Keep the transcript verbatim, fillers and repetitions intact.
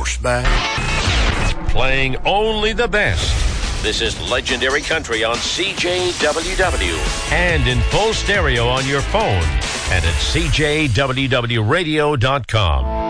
horseback. Playing only the best. This is Legendary Country on C J W W. And in full stereo on your phone and at C J W W radio dot com.